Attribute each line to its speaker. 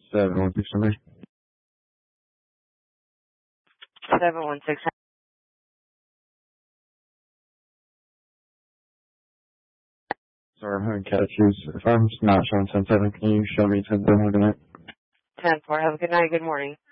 Speaker 1: 716 somebody.
Speaker 2: 716.
Speaker 1: Sorry, I'm having cat issues. If I'm not showing 10-7, can you show me 10-7 tonight?
Speaker 2: 10-4. Have a good night. Good morning.